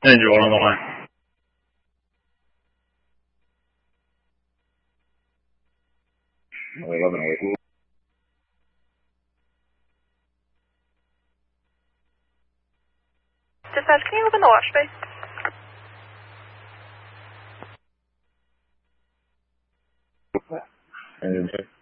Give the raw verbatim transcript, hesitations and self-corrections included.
Angel on the line. eleven oh eight. Dispatch, can you open the watch bay? And